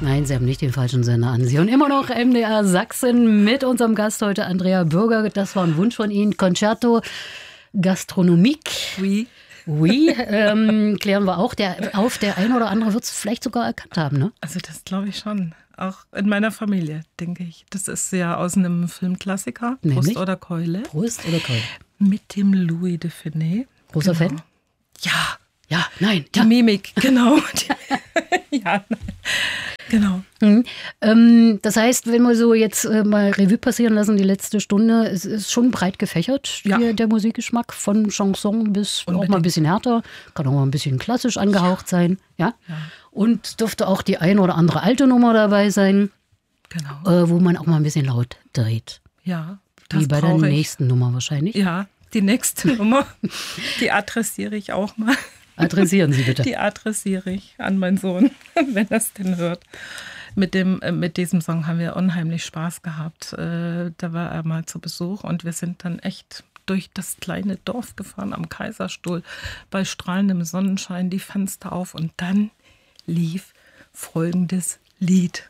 Nein, Sie haben nicht den falschen Sender an. Sie hören immer noch MDR Sachsen mit unserem Gast heute, Andrea Bürger. Das war ein Wunsch von Ihnen. Concerto Gastronomique. Oui. Oui, klären wir auch. Der ein oder andere wird es vielleicht sogar erkannt haben, ne? Also das glaube ich schon. Auch in meiner Familie, denke ich. Das ist ja aus einem Filmklassiker. Nämlich? Brust oder Keule. Brust oder Keule? Mit dem Louis de Funès. Großer Genau. Fan? Ja. Ja, nein. Die Ja. Mimik, genau. Ja, genau. Das heißt, wenn wir so jetzt mal Revue passieren lassen, die letzte Stunde, es ist schon breit gefächert, Ja. der Musikgeschmack, von Chanson bis auch mal ein bisschen härter, kann auch mal ein bisschen klassisch angehaucht sein, ja? Und dürfte auch die eine oder andere alte Nummer dabei sein, Genau. wo man auch mal ein bisschen laut dreht. Ja, Wie bei der nächsten Nummer wahrscheinlich. Ja, die nächste Nummer, die adressiere ich auch mal. Adressieren Sie bitte. Die adressiere ich an meinen Sohn, wenn er es denn hört. Mit diesem Song haben wir unheimlich Spaß gehabt. Da war er mal zu Besuch und wir sind dann echt durch das kleine Dorf gefahren am Kaiserstuhl bei strahlendem Sonnenschein, die Fenster auf und dann lief folgendes Lied.